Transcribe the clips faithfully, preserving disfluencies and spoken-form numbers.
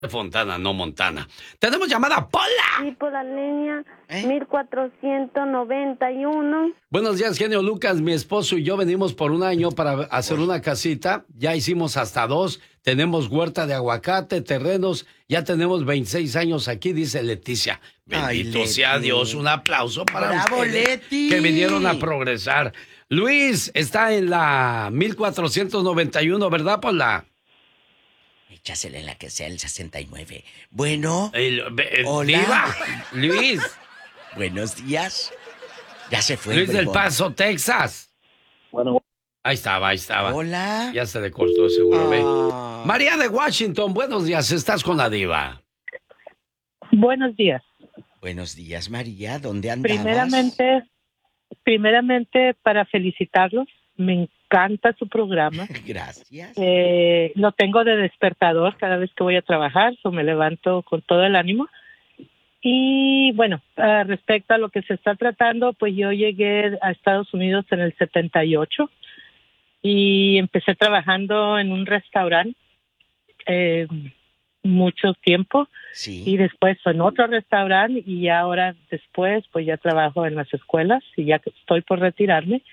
Fontana, no Montana. ¡Tenemos llamada, Pola! Sí, por la línea ¿Eh? mil cuatrocientos noventa y uno. Buenos días, genio Lucas. Mi esposo y yo venimos por un año para hacer una casita. Ya hicimos hasta dos. Tenemos huerta de aguacate, terrenos. Ya tenemos veintiséis años aquí, dice Leticia. Bendito Ay, sea Dios. Un aplauso para ¡Bravo, ustedes Leti! Que vinieron a progresar. Luis está en la mil cuatrocientos noventa y uno, ¿verdad, Pola? Échasele en la que sea el sesenta y nueve. Bueno. El, el, hola. Diva. Luis. Buenos días. Ya se fue. Luis del Paso, Texas. Bueno. Ahí estaba, ahí estaba. Hola. Ya se le cortó seguro. Ah. María de Washington, buenos días. Estás con la Diva. Buenos días. Buenos días, María. ¿Dónde andabas? Primeramente, primeramente para felicitarlos. Me encanta su programa. Gracias. Eh, lo tengo de despertador cada vez que voy a trabajar, so me levanto con todo el ánimo. Y bueno, uh, respecto a lo que se está tratando, pues yo llegué a Estados Unidos en el setenta y ocho y empecé trabajando en un restaurante eh, mucho tiempo. Sí. Y después en otro restaurante y ahora después pues ya trabajo en las escuelas y ya estoy por retirarme.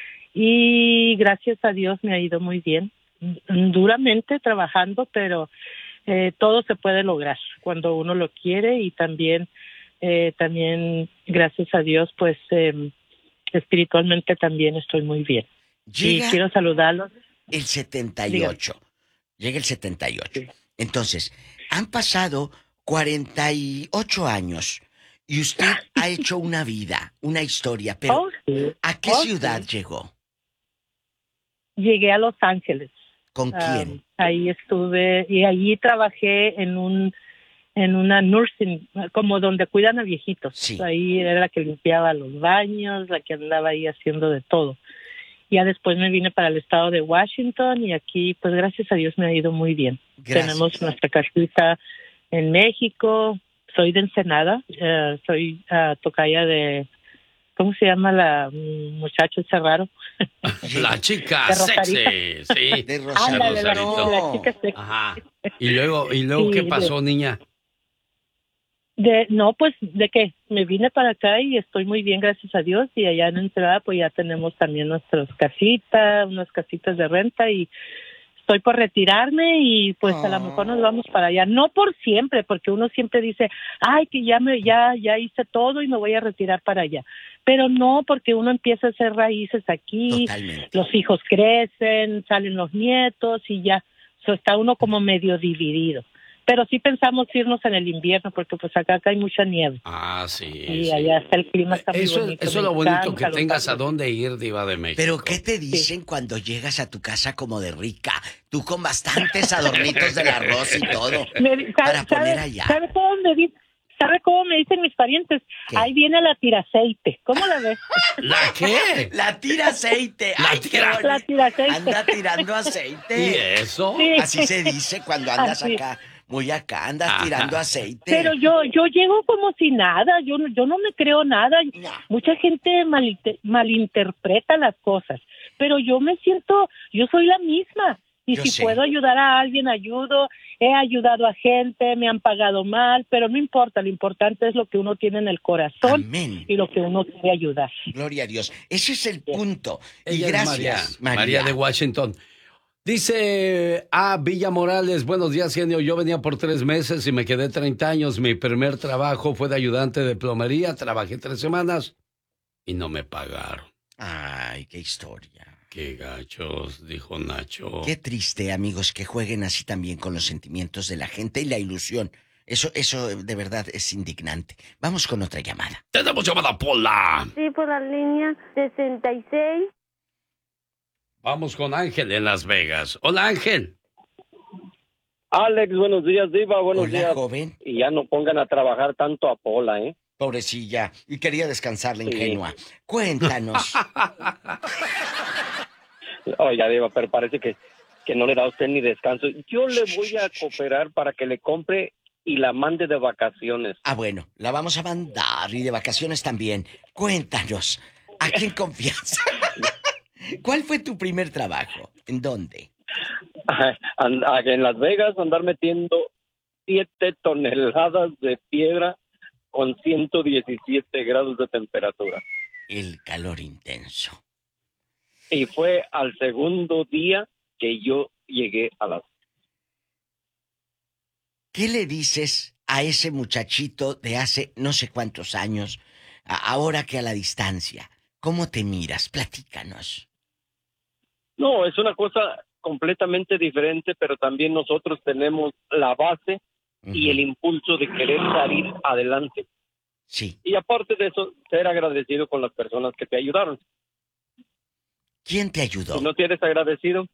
Y gracias a Dios me ha ido muy bien, duramente trabajando, pero eh, todo se puede lograr cuando uno lo quiere y también, eh, también gracias a Dios, pues eh, espiritualmente también estoy muy bien. Llega y quiero saludarlos. El setenta y ocho. Dígame. Llega el setenta y ocho. Sí. Entonces, han pasado cuarenta y ocho años y usted ha hecho una vida, una historia, pero oh, sí. ¿a qué oh, ciudad sí. llegó? Llegué a Los Ángeles. ¿Con quién? Um, ahí estuve y allí trabajé en un en una nursing, como donde cuidan a viejitos. Sí. Ahí era la que limpiaba los baños, la que andaba ahí haciendo de todo. Ya después me vine para el estado de Washington y aquí, pues gracias a Dios me ha ido muy bien. Gracias. Tenemos nuestra casita en México. Soy de Ensenada, uh, soy uh, tocaya de... ¿Cómo se llama la muchacha ese raro? La chica sexy, sí. De Rosarito. Ándale, la, la chica sexy. Ajá. Y luego, y luego sí, ¿qué pasó, de, niña? De, no, pues, ¿de qué? Me vine para acá y estoy muy bien, gracias a Dios. Y allá en Ensenada, pues ya tenemos también nuestras casitas, unas casitas de renta y estoy por retirarme y pues oh. a lo mejor nos vamos para allá. No por siempre, porque uno siempre dice, ay, que ya me ya ya hice todo y me voy a retirar para allá. Pero no, porque uno empieza a hacer raíces aquí, Totalmente. Los hijos crecen, salen los nietos y ya, o sea, está uno como medio dividido. Pero sí pensamos irnos en el invierno, porque pues acá, acá hay mucha nieve. Ah, sí. Y sí. allá está el clima, está eso, muy bonito. Eso es lo bonito, que tengas a dónde ir, Diva de México. Pero ¿qué te dicen sí. cuando llegas a tu casa como de rica? Tú con bastantes adornitos del arroz y todo, me, para ¿sabe, poner allá. ¿Sabe cómo me dicen? ¿Sabe cómo me dicen mis parientes? ¿Qué? Ahí viene la tira aceite. ¿Cómo la ves? ¿La qué? La tira aceite. La Ay, tira, la tira aceite. Anda tirando aceite. ¿Y eso? Sí. Así se dice cuando andas Así. acá. Muy acá, andas Ajá. tirando aceite. Pero yo yo llego como si nada. Yo, yo no me creo nada. No. Mucha gente mal, malinterpreta las cosas. Pero yo me siento... Yo soy la misma. Y Yo si sé. puedo ayudar a alguien, ayudo. He ayudado a gente, me han pagado mal, pero no importa. Lo importante es lo que uno tiene en el corazón. Amén. Y lo que uno quiere ayudar. Gloria a Dios. Ese es el punto. Y Ella gracias, es María, María. María de Washington. Dice a Villa Morales, buenos días, genio. Yo venía por tres meses y me quedé treinta años. Mi primer trabajo fue de ayudante de plomería. Trabajé tres semanas y no me pagaron. Ay, qué historia. Qué gachos, dijo Nacho. Qué triste, amigos, que jueguen así también con los sentimientos de la gente y la ilusión. Eso, eso de verdad es indignante. Vamos con otra llamada. ¡Tenemos llamada, Pola! Sí, por la línea sesenta y seis. Vamos con Ángel en Las Vegas. Hola, Ángel. Alex, buenos días, Diva, buenos Hola, días. joven. Y ya no pongan a trabajar tanto a Pola, ¿eh? Pobrecilla. Y quería descansar la Sí. ingenua. Cuéntanos. Oiga, Diva, pero parece que, que no le da a usted ni descanso. Yo le voy a cooperar para que le compre y la mande de vacaciones. Ah, bueno, la vamos a mandar y de vacaciones también. Cuéntanos, ¿a quién confías? ¿Cuál fue tu primer trabajo? ¿En dónde? En Las Vegas, andar metiendo siete toneladas de piedra con ciento diecisiete grados de temperatura. El calor intenso. Y fue al segundo día que yo llegué a la... ¿Qué le dices a ese muchachito de hace no sé cuántos años, a- ahora que a la distancia? ¿Cómo te miras? Platícanos. No, es una cosa completamente diferente, pero también nosotros tenemos la base y Ujú. el impulso de querer salir adelante. Sí. Y aparte de eso, ser agradecido con las personas que te ayudaron. ¿Quién te ayudó? Si no tienes agradecido,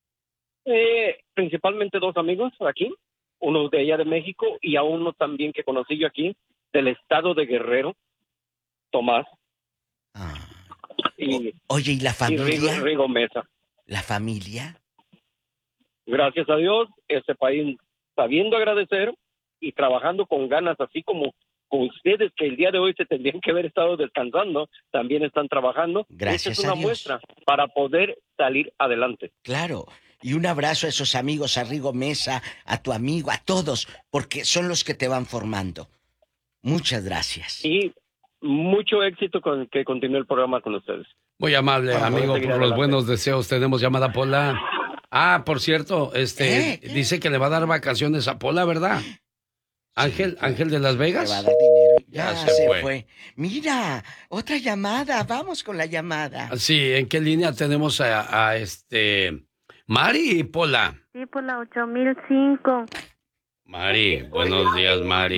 eh, principalmente dos amigos aquí, uno de allá de México y a uno también que conocí yo aquí, del estado de Guerrero, Tomás, Ah. y, O- oye, ¿y la y Rigo, familia? Rigo Mesa. ¿La familia? Gracias a Dios, este país sabiendo agradecer y trabajando con ganas, así como con ustedes que el día de hoy se tendrían que haber estado descansando, también están trabajando. Gracias Esta es a una Dios. muestra para poder salir adelante. Claro. Y un abrazo a esos amigos, a Rigo Mesa, a tu amigo, a todos, porque son los que te van formando. Muchas gracias. Y mucho éxito con que continúe el programa con ustedes. Muy amable, Vamos a amigo, seguir por los adelante. buenos deseos. Tenemos llamada a Pola. Ah, por cierto, este, ¿Eh? dice que le va a dar vacaciones a Pola, ¿verdad? Ángel, Sí, Ángel de Las te va a Vegas. dar dinero. Ya, Ya se se, fue. fue. Mira, otra llamada. Vamos con la llamada. Sí, ¿en qué línea tenemos a, a este Mari y Pola? Sí, por la ocho mil cinco. Mari, buenos días, Mari.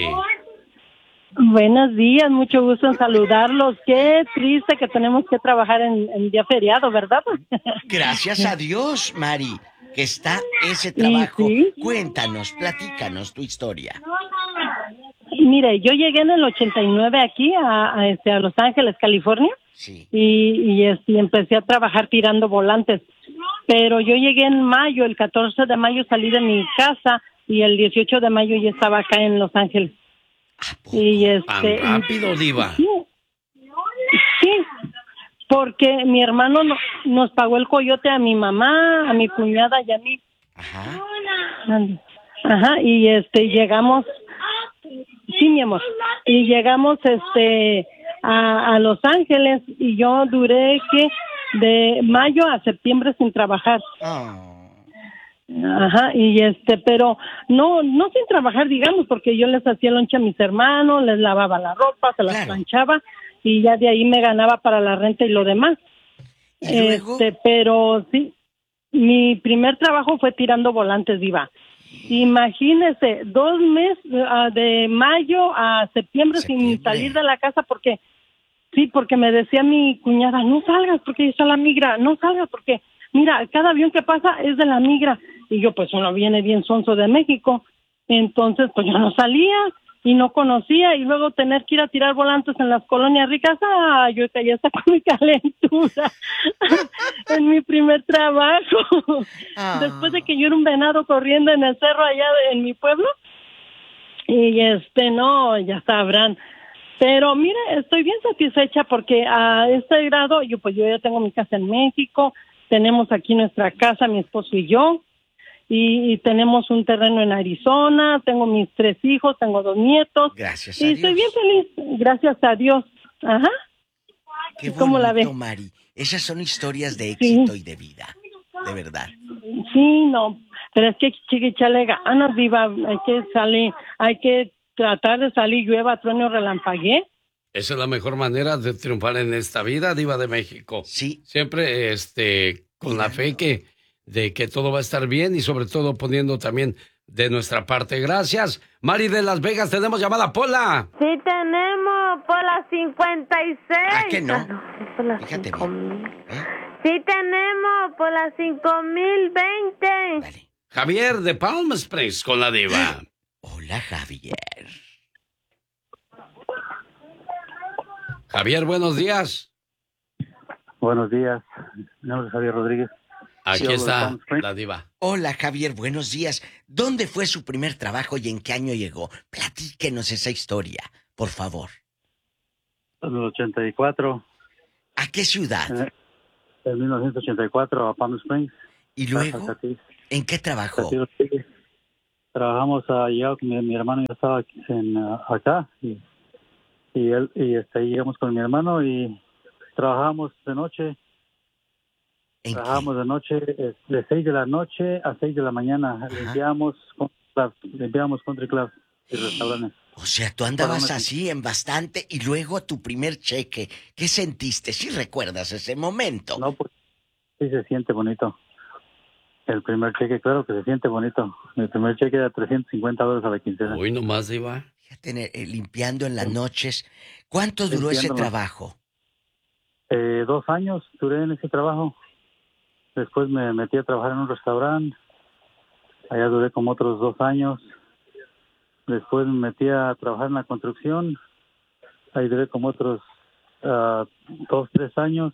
Buenos días, mucho gusto en saludarlos. Qué triste que tenemos que trabajar en, en día feriado, ¿verdad? Gracias a Dios, Mari, que está ese trabajo. sí. Cuéntanos, platícanos tu historia. Mire, yo llegué en el ochenta y nueve aquí a, a, este, a Los Ángeles, California, Sí. y, y, este, y empecé a trabajar tirando volantes. Pero yo llegué en mayo, el catorce de mayo salí de mi casa y el dieciocho de mayo ya estaba acá en Los Ángeles. ¿A poco? Y Tan este, rápido, diva. Sí, sí, porque mi hermano no- nos pagó el coyote a mi mamá, a mi cuñada y a mí. Ajá. Ajá, y este llegamos, sí, mi amor, y llegamos este a, a Los Ángeles y yo duré que de mayo a septiembre sin trabajar. Oh. Ajá, y este, pero no, no sin trabajar, digamos, porque yo les hacía lonche a mis hermanos, les lavaba la ropa, se las Claro. planchaba y ya de ahí me ganaba para la renta y lo demás. ¿Y luego? Este, pero sí, mi primer trabajo fue tirando volantes, diva. Imagínese, dos meses, uh, de mayo a septiembre, Septiembre. sin salir de la casa porque, sí, porque me decía mi cuñada, no salgas porque ahí está la migra, no salgas porque, mira, cada avión que pasa es de la migra. Y yo, pues uno viene bien sonso de México, entonces pues yo no salía y no conocía, y luego tener que ir a tirar volantes en las colonias ricas, ah, yo caía hasta con mi calentura en mi primer trabajo. Ah. Después de que yo era un venado corriendo en el cerro allá de- en mi pueblo, y este, no, ya sabrán. Pero mire, estoy bien satisfecha porque a este grado, yo pues yo ya tengo mi casa en México, tenemos aquí nuestra casa, mi esposo y yo, y, y tenemos un terreno en Arizona, tengo mis tres hijos, tengo dos nietos. Gracias a Y Dios. estoy bien feliz, gracias a Dios. Ajá. Qué ¿Cómo la bonito, ve? Mari. Esas son historias de éxito y de vida. De verdad. Sí, no, pero es que chiquichale ganas, viva, hay que salir, hay que tratar de salir, llueva, trueno, relampaguee. Esa es la mejor manera de triunfar en esta vida, diva de México. Sí. Siempre este, con la fe que, de que todo va a estar bien y sobre todo poniendo también de nuestra parte. Gracias. Mari de Las Vegas, tenemos llamada Pola. Sí tenemos por la cincuenta y seis. ¿Ah, que no? Ah, no, es por la Fíjate cinco bien. mil. ¿Eh? Sí tenemos por la cinco mil veinte. Vale. Javier de Palm Springs con la diva. Hola, Javier. Javier, buenos días. Buenos días, mi nombre es Javier Rodríguez. Aquí Sí, está Palm Springs. la diva. Hola, Javier, buenos días. ¿Dónde fue su primer trabajo y en qué año llegó? Platíquenos esa historia, por favor. En el ochenta y cuatro, ¿A qué ciudad? en, en mil novecientos ochenta y cuatro a Palm Springs. Y luego, Castillo, ¿en qué trabajó? Castillo, Rodríguez. trabajamos allá, mi, mi hermano ya estaba aquí en, uh, acá y, y él y este, llegamos con mi hermano y trabajamos de noche. Trabajamos de noche, eh, de seis de la noche a seis de la mañana. Ajá. Limpiamos, limpiamos country clubs y restaurantes. O sea, tú andabas así en bastante y luego tu primer cheque. ¿Qué sentiste? ¿Sí recuerdas ese momento? No, pues sí se siente bonito. El primer cheque, claro que se siente bonito. Mi primer cheque era trescientos cincuenta dólares a la quincena. Hoy nomás, Diva. Fíjate, eh, limpiando en las noches. ¿Cuánto duró ese trabajo? Eh, dos años duré en ese trabajo. Después me metí a trabajar en un restaurante. Allá duré como otros dos años. Después me metí a trabajar en la construcción. Ahí duré como otros uh, dos, tres años.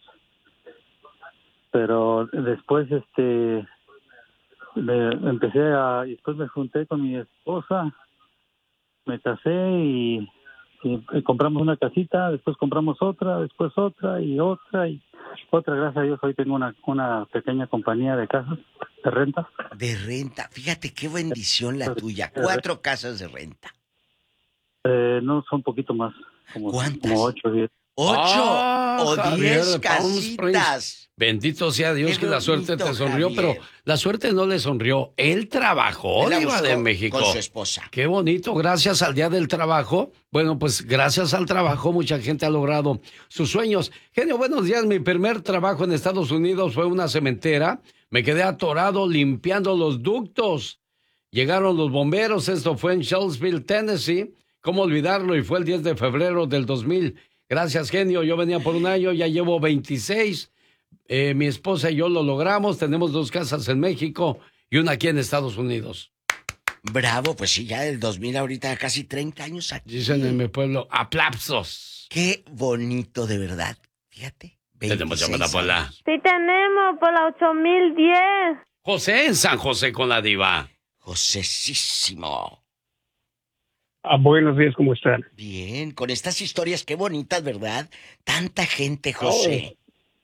Pero después, este, me, empecé a... Y después me junté con mi esposa. Me casé y, y, y compramos una casita. Después compramos otra, después otra y otra y otra. Gracias a Dios, hoy tengo una, una pequeña compañía de casas, de renta. De renta. Fíjate qué bendición la tuya. Cuatro casas de renta. Eh, no, son un poquito más. Como, ¿Cuántas? Como ocho o diez. ¿Ocho Ah, o Javier, diez casitas? Bendito sea Dios Qué que la suerte bonito, te sonrió, Javier. pero la suerte no le sonrió. Él trabajó, Él la Diva buscó de México. con su esposa. Qué bonito, gracias al Día del Trabajo. Bueno, pues gracias al trabajo mucha gente ha logrado sus sueños. Genio, buenos días. Mi primer trabajo en Estados Unidos fue una cementera. Me quedé atorado limpiando los ductos. Llegaron los bomberos, esto fue en Shelbyville, Tennessee. ¿Cómo olvidarlo? Y fue el diez de febrero del dos mil. Gracias, genio. Yo venía por un año, ya llevo veintiséis. Eh, mi esposa y yo lo logramos. Tenemos dos casas en México y una aquí en Estados Unidos. Bravo, pues sí, ya del dos mil ahorita casi treinta años aquí. Dicen en mi pueblo, aplausos. Qué bonito, de verdad. Fíjate. Tenemos llamada, Pola. Sí tenemos, por la ocho mil diez. José en San José con la Diva. Josésísimo. Ah, buenos días, ¿cómo están? Bien, con estas historias, qué bonitas, ¿verdad? Tanta gente, José.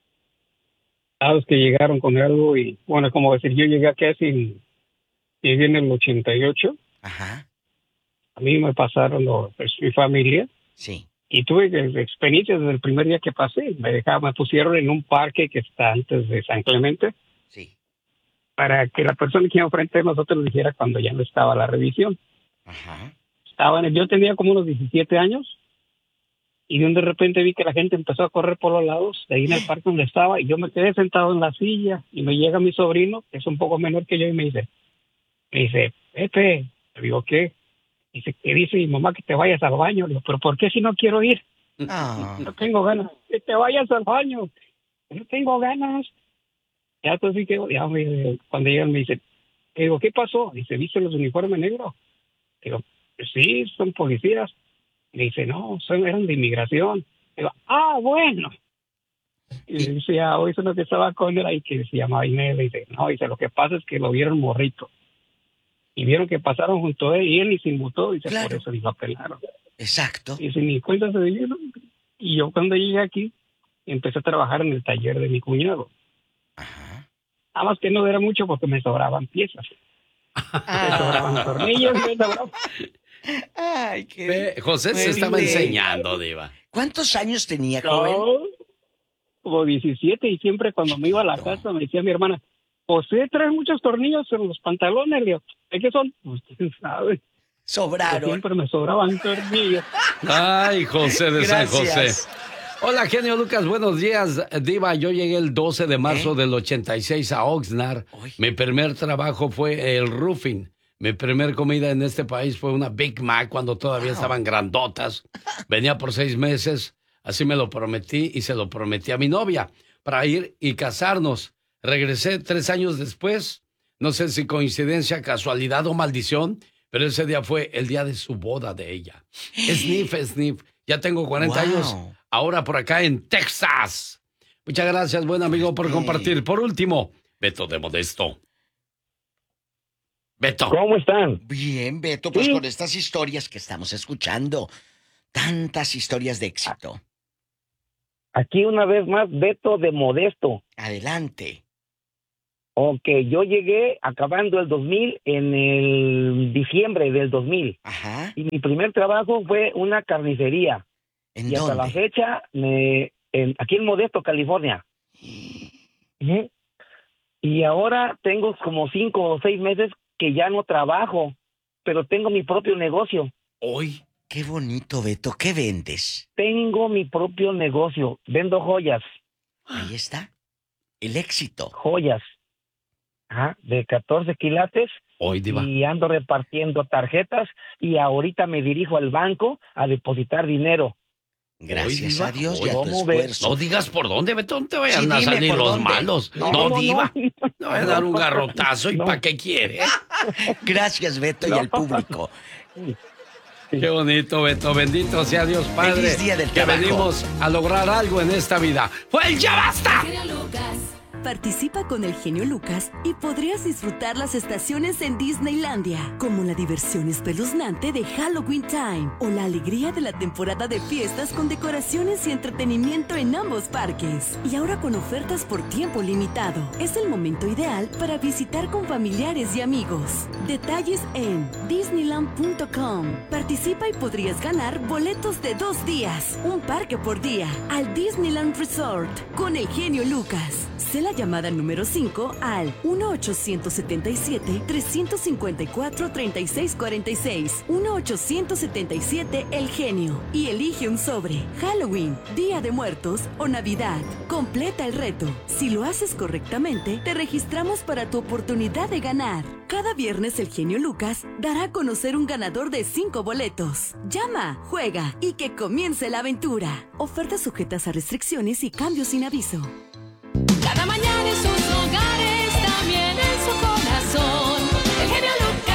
Ah, los que llegaron con algo y, bueno, como decir, yo llegué acá sin, llegué en el ochenta y ocho. Ajá. A mí me pasaron lo, pues, mi familia. Sí. Y tuve que- experiencias desde el primer día que pasé. Me dejaban, me pusieron en un parque que está antes de San Clemente. Sí. Para que la persona que iba enfrente de nosotros nos dijera cuando ya no estaba la revisión. Ajá. Estaban, yo tenía como unos diecisiete años y de un de repente vi que la gente empezó a correr por los lados de ahí en el parque donde estaba y yo me quedé sentado en la silla y me llega mi sobrino, que es un poco menor que yo, y me dice, me dice, Pepe, le digo, ¿qué? Dice, que dice mi mamá que te vayas al baño. Le digo, ¿pero por qué si no quiero ir? Ah. No tengo ganas. Que te vayas al baño. No tengo ganas. Ya entonces que ya me, cuando llegan me dice, le digo, ¿qué pasó? Dice, ¿viste los uniformes negros? Digo, sí, son policías. Le dice, no, son, eran de inmigración. Digo, ah, bueno. Y le dice, ya, hoy uno que estaba con él ahí que se llamaba Inés. Le dice, no, dice, lo que pasa es que lo vieron morrito. Y vieron que pasaron junto a él y él ni se inmutó. Dice, Claro. por eso ni lo apelaron. Exacto. Dice, ni cuenta se dio. Y yo cuando llegué aquí, empecé a trabajar en el taller de mi cuñado. Ajá. Nada más que no era mucho porque me sobraban piezas. Me sobraban tornillos, me sobraban... Ay, qué... Ve, José se Qué estaba lindo. enseñando, Diva. ¿Cuántos años tenía, joven? No, como diecisiete, y siempre cuando me iba a la Chiquito. casa me decía mi hermana, José, trae muchos tornillos en los pantalones. Le digo, ¿de qué son? Pues quién sabe. Que Sobraron. siempre me sobraban tornillos. Ay, José de San José. Gracias. Hola, genio Lucas, buenos días. Diva, yo llegué el doce de marzo ¿Eh? del ochenta y seis a Oxnard. Uy. Mi primer trabajo fue el roofing. Mi primer comida en este país fue una Big Mac cuando todavía Wow. estaban grandotas. Venía por seis meses, así me lo prometí y se lo prometí a mi novia para ir y casarnos. Regresé tres años después, no sé si coincidencia, casualidad o maldición, pero ese día fue el día de su boda de ella. Sniff, sniff. Ya tengo cuarenta Wow. años, ahora por acá en Texas. Muchas gracias, buen amigo, por compartir. Por último, Beto de Modesto. Beto. ¿Cómo están? Bien, Beto, pues Sí. con estas historias que estamos escuchando. Tantas historias de éxito. Aquí una vez más, Beto de Modesto. Adelante. Ok, yo llegué acabando el dos mil en el diciembre del dos mil. Ajá. Y mi primer trabajo fue una carnicería. ¿En y hasta dónde? la fecha, me, en, aquí en Modesto, California. Ujú. Y ahora tengo como cinco o seis meses que ya no trabajo, pero tengo mi propio negocio. Hoy. Qué bonito, Beto. ¿Qué vendes? Tengo mi propio negocio. Vendo joyas. Ahí está. El éxito. Joyas. Ajá, de catorce quilates. Hoy, Diva. Y ando repartiendo tarjetas y ahorita me dirijo al banco a depositar dinero. Gracias Diva. a Dios y Oye, a tu ¿cómo ves? esfuerzo. No digas por dónde, Beto, no te vayan Sí, a dime salir por los dónde. malos. No, No, no, Diva. no. No voy a dar un garrotazo. ¿Y No. para qué quiere? Gracias, Beto, y No. al público. Qué bonito, Beto. Bendito sea Dios Padre. Feliz día del que trabajo. venimos a lograr algo en esta vida. ¡Fue el Ya Basta! Participa con el genio Lucas y podrías disfrutar las estaciones en Disneylandia, como la diversión espeluznante de Halloween Time o la alegría de la temporada de fiestas con decoraciones y entretenimiento en ambos parques. Y ahora con ofertas por tiempo limitado. Es el momento ideal para visitar con familiares y amigos. Detalles en disneyland punto com. Participa y podrías ganar boletos de dos días, un parque por día, al Disneyland Resort con el genio Lucas. Sé la llamada número cinco al uno ochocientos setenta y siete, trescientos cincuenta y cuatro, treinta y seis cuarenta y seis. uno ochocientos setenta y siete El Genio. Y elige un sobre. Halloween, Día de Muertos o Navidad. Completa el reto. Si lo haces correctamente, te registramos para tu oportunidad de ganar. Cada viernes el genio Lucas dará a conocer un ganador de cinco boletos. Llama, juega y que comience la aventura. Ofertas sujetas a restricciones y cambios sin aviso. Cada mañana en sus hogares, también en su corazón, el genio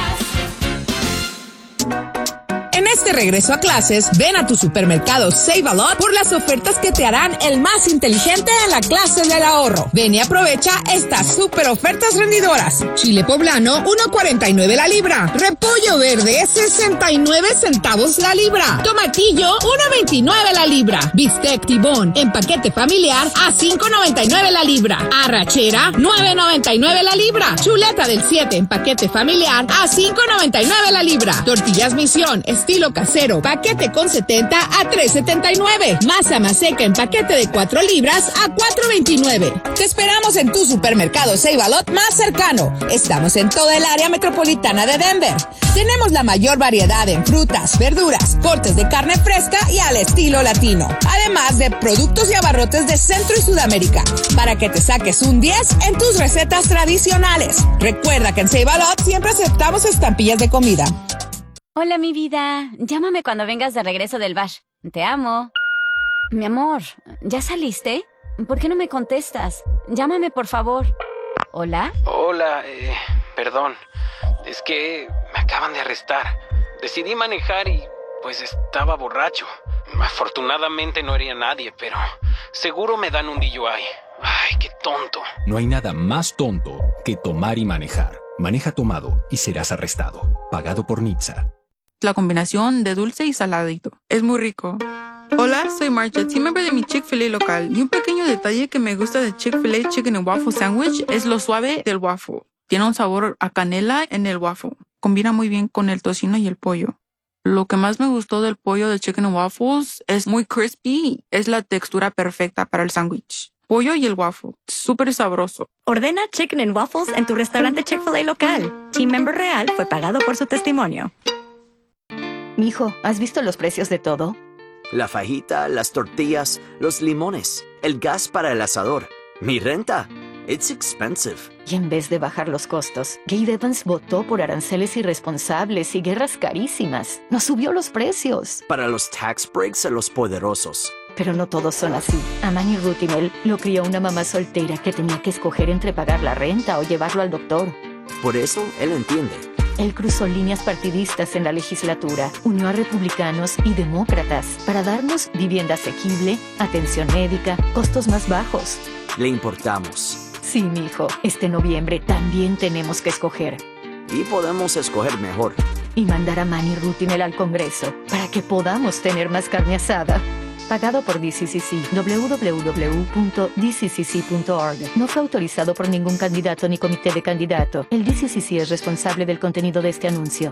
Lucas. En este regreso a clases, ven a tu supermercado Save a Lot por las ofertas que te harán el más inteligente en la clase del ahorro. Ven y aprovecha estas super ofertas rendidoras. Chile poblano, uno cuarenta y nueve la libra. Repollo verde, sesenta y nueve centavos la libra. Tomatillo, uno veintinueve la libra. Bistec tibón en paquete familiar a cinco noventa y nueve la libra. Arrachera, nueve noventa y nueve la libra. Chuleta del siete en paquete familiar a cinco noventa y nueve la libra. Tortillas Misión, estilo casero, paquete con setenta a tres setenta y nueve. Masa maseca en paquete de cuatro libras a cuatro veintinueve. Te esperamos en tu supermercado Save a Lot más cercano. Estamos en toda el área metropolitana de Denver. Tenemos la mayor variedad en frutas, verduras, cortes de carne fresca y al estilo latino. Además de productos y abarrotes de Centro y Sudamérica, para que te saques un diez en tus recetas tradicionales. Recuerda que en Save a Lot siempre aceptamos estampillas de comida. Hola, mi vida. Llámame cuando vengas de regreso del bash. Te amo. Mi amor, ¿ya saliste? ¿Por qué no me contestas? Llámame, por favor. ¿Hola? Hola, eh, perdón. Es que me acaban de arrestar. Decidí manejar y, pues, estaba borracho. Afortunadamente no hería a nadie, pero seguro me dan un D U I. Ay, qué tonto. No hay nada más tonto que tomar y manejar. Maneja tomado y serás arrestado. Pagado por N H T S A. La combinación de dulce y saladito. Es muy rico. Hola, soy Marcha, team member de mi Chick-fil-A local. Y un pequeño detalle que me gusta de Chick-fil-A Chicken and Waffle Sandwich es lo suave del waffle. Tiene un sabor a canela en el waffle. Combina muy bien con el tocino y el pollo. Lo que más me gustó del pollo de Chicken and Waffles es muy crispy. Es la textura perfecta para el sándwich. Pollo y el waffle. Súper sabroso. Ordena Chicken and Waffles en tu restaurante Chick-fil-A local. Team member real fue pagado por su testimonio. Mijo, ¿has visto los precios de todo? La fajita, las tortillas, los limones, el gas para el asador, mi renta. It's expensive. Y en vez de bajar los costos, Gabe Evans votó por aranceles irresponsables y guerras carísimas. Nos subió los precios. Para los tax breaks a los poderosos. Pero no todos son así. A Manny Rutimel lo crió una mamá soltera que tenía que escoger entre pagar la renta o llevarlo al doctor. Por eso, él entiende. Él cruzó líneas partidistas en la legislatura, unió a republicanos y demócratas para darnos vivienda asequible, atención médica, costos más bajos. Le importamos. Sí, mijo. Este noviembre también tenemos que escoger. Y podemos escoger mejor. Y mandar a Manny Rutimel al Congreso para que podamos tener más carne asada. Pagado por D C C C. doble u doble u doble u punto d c c c punto org. No fue autorizado por ningún candidato ni comité de candidato. El D C C C es responsable del contenido de este anuncio.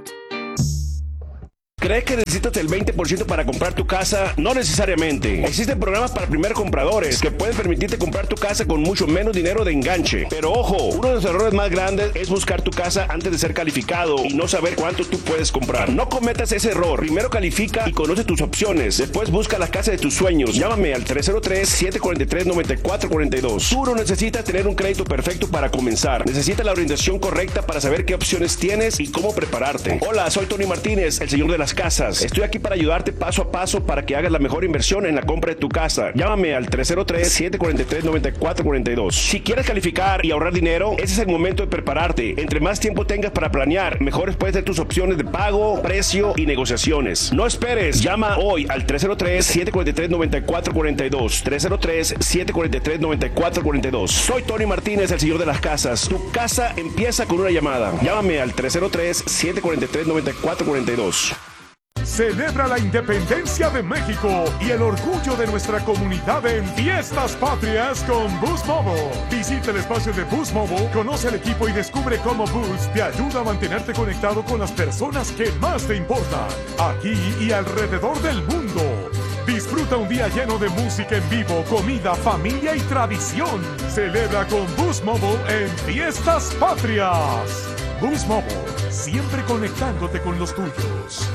¿Crees que necesitas el veinte por ciento para comprar tu casa? No necesariamente. Existen programas para primer compradores que pueden permitirte comprar tu casa con mucho menos dinero de enganche. Pero ojo, uno de los errores más grandes es buscar tu casa antes de ser calificado y no saber cuánto tú puedes comprar. No cometas ese error. Primero califica y conoce tus opciones. Después busca la casa de tus sueños. Llámame al tres cero tres, siete cuatro tres, nueve cuatro cuatro dos. Tú no necesitas tener un crédito perfecto para comenzar. Necesitas la orientación correcta para saber qué opciones tienes y cómo prepararte. Hola, soy Tony Martínez, el señor de las casas. Estoy aquí para ayudarte paso a paso para que hagas la mejor inversión en la compra de tu casa. Llámame al tres cero tres, siete cuatro tres, nueve cuatro cuatro dos. Si quieres calificar y ahorrar dinero, ese es el momento de prepararte. Entre más tiempo tengas para planear, mejores pueden ser tus opciones de pago, precio y negociaciones. No esperes. Llama hoy al tres cero tres, siete cuatro tres, nueve cuatro cuatro dos. tres cero tres, siete cuatro tres, nueve cuatro cuatro dos. Soy Tony Martínez, el señor de las casas. Tu casa empieza con una llamada. Llámame al tres cero tres, siete cuatro tres, nueve cuatro cuatro dos. Celebra la independencia de México y el orgullo de nuestra comunidad en Fiestas Patrias con Boost Mobile. Visita el espacio de Boost Mobile, conoce al equipo y descubre cómo Boost te ayuda a mantenerte conectado con las personas que más te importan, aquí y alrededor del mundo. Disfruta un día lleno de música en vivo, comida, familia y tradición. Celebra con Boost Mobile en Fiestas Patrias. Boost Mobile, siempre conectándote con los tuyos.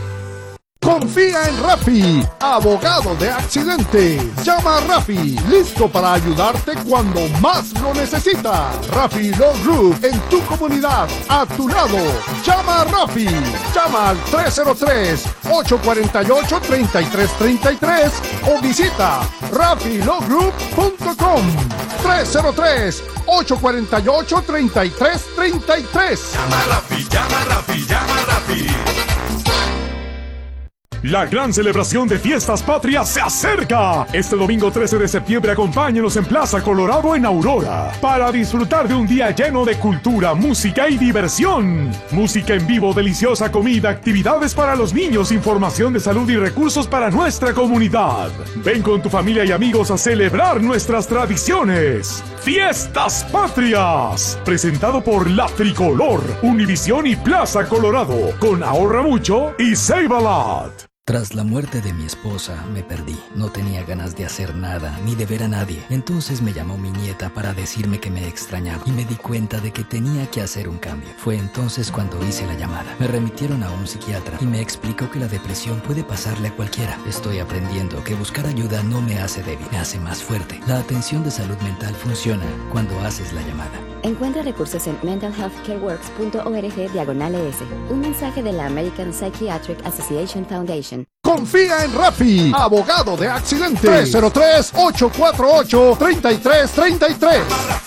Confía en Rafi, abogado de accidentes. Llama a Rafi, listo para ayudarte cuando más lo necesitas. Rafi Law Group en tu comunidad, a tu lado. Llama a Rafi. Llama al tres cero tres, ocho cuatro ocho, tres tres tres tres o visita rafi law group punto com. tres cero tres, ocho cuatro ocho, tres tres tres tres. Llama a Rafi, llama a Rafi, llama a Rafi. La gran celebración de Fiestas Patrias se acerca. Este domingo trece de septiembre acompáñenos en Plaza Colorado en Aurora para disfrutar de un día lleno de cultura, música y diversión. Música en vivo, deliciosa comida, actividades para los niños, información de salud y recursos para nuestra comunidad. Ven con tu familia y amigos a celebrar nuestras tradiciones. Fiestas Patrias, presentado por La Tricolor, Univisión y Plaza Colorado, con Ahorra Mucho y Save a Lot. Tras la muerte de mi esposa, me perdí. No tenía ganas de hacer nada, ni de ver a nadie. Entonces me llamó mi nieta para decirme que me extrañaba y me di cuenta de que tenía que hacer un cambio. Fue entonces cuando hice la llamada. Me remitieron a un psiquiatra y me explicó que la depresión puede pasarle a cualquiera. Estoy aprendiendo que buscar ayuda no me hace débil, me hace más fuerte. La atención de salud mental funciona cuando haces la llamada. Encuentra recursos en mental health care works punto org diagonal es. Un mensaje de la American Psychiatric Association Foundation. Confía en Rafi, abogado de accidentes. tres cero tres, ocho cuatro ocho, tres tres tres tres.